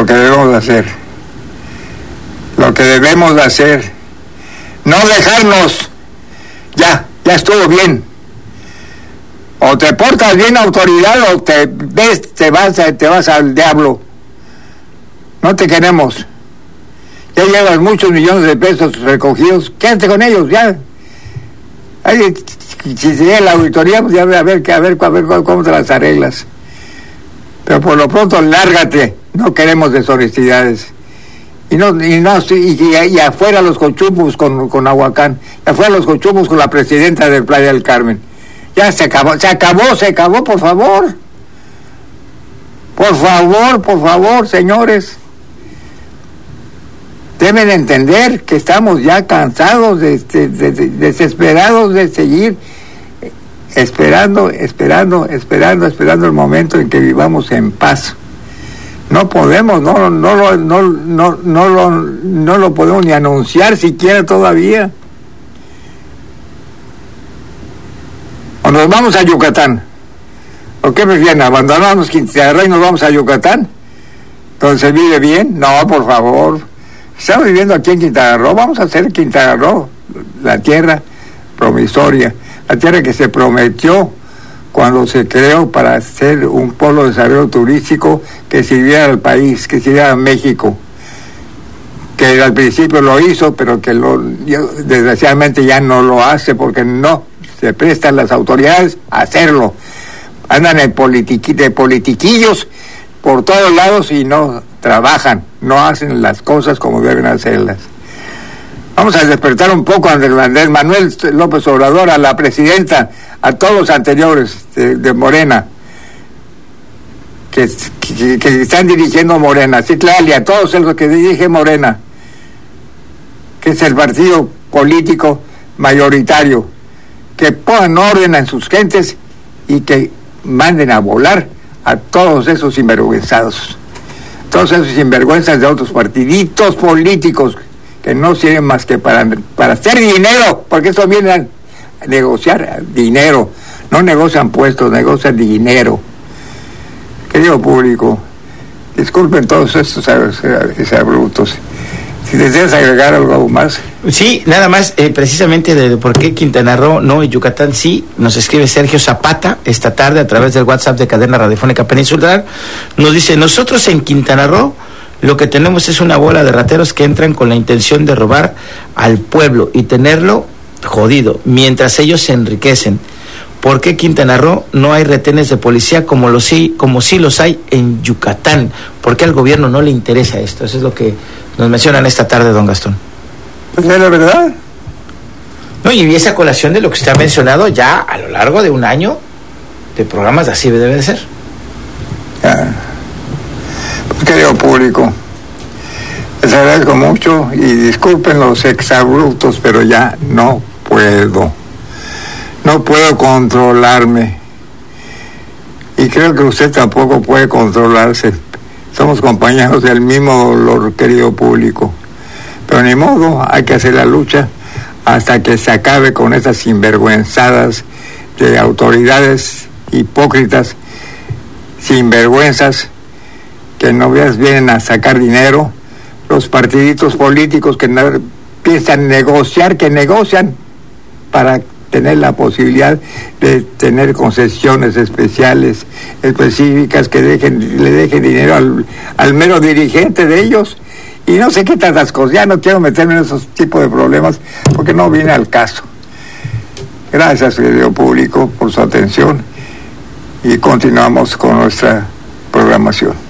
lo que debemos de hacer. Lo que debemos de hacer. No dejarnos. Ya estuvo bien. O te portas bien, autoridad, o te vas al diablo. No te queremos. Ya llevas muchos millones de pesos recogidos. Quédate con ellos, ya. Ay, si se llega la auditoría, pues ya a ver cómo te las arreglas. Pero por lo pronto, lárgate. No queremos deshonestidades. Y afuera los cochupos con Ahuacán. Y afuera los cochupos con la presidenta del Playa del Carmen. Ya se acabó, por favor. Por favor, señores. Deben entender que estamos ya cansados, desesperados de seguir esperando el momento en que vivamos en paz. No podemos, no lo podemos ni anunciar siquiera todavía. O nos vamos a Yucatán. ¿O qué prefieren? ¿Abandonamos Quintana Roo y nos vamos a Yucatán? ¿Donde se vive bien? No, por favor. Estamos viviendo aquí en Quintana Roo. Vamos a hacer Quintana Roo la tierra promisoria, la tierra que se prometió cuando se creó para ser un polo de desarrollo turístico que sirviera al país, que sirviera a México, que al principio lo hizo, pero que desgraciadamente ya no lo hace porque no se prestan las autoridades a hacerlo. Andan de politiquillos por todos lados y no trabajan, no hacen las cosas como deben hacerlas. Vamos a despertar un poco a Andrés Manuel López Obrador, a la presidenta, a todos los anteriores de Morena, que están dirigiendo Morena, Citlali, a todos los que dirige Morena, que es el partido político mayoritario, que pongan orden en sus gentes y que manden a volar a todos esos sinvergüenzados, todos esos sinvergüenzas de otros partiditos políticos que no sirven más que para hacer dinero, porque eso viene a negociar dinero, no negocian puestos, negocian dinero. Querido público, disculpen todos estos abruptos. Si deseas agregar algo más. Sí, nada más, precisamente de por qué Quintana Roo no y Yucatán sí, nos escribe Sergio Zapata esta tarde a través del WhatsApp de Cadena Radiofónica Peninsular. Nos dice: nosotros en Quintana Roo lo que tenemos es una bola de rateros que entran con la intención de robar al pueblo y tenerlo jodido, mientras ellos se enriquecen. ¿Por qué Quintana Roo no hay retenes de policía como sí los hay en Yucatán? ¿Por qué al gobierno no le interesa esto? Eso es lo que nos mencionan esta tarde, don Gastón. Pues es la verdad. No, y esa colación de lo que usted ha mencionado ya a lo largo de un año de programas así debe de ser. Pues querido público, les agradezco mucho y disculpen los exabruptos, pero ya no puedo controlarme, y creo que usted tampoco puede controlarse. Somos compañeros del mismo dolor, querido público, pero ni modo, hay que hacer la lucha hasta que se acabe con estas sinvergüenzadas de autoridades hipócritas, sinvergüenzas, que no vienen a sacar dinero, los partiditos políticos que no piensan negociar, que negocian para tener la posibilidad de tener concesiones especiales, específicas, que le dejen dinero al mero dirigente de ellos, y no sé qué tantas cosas. Ya no quiero meterme en esos tipos de problemas porque no viene al caso. Gracias, querido público, por su atención, y continuamos con nuestra programación.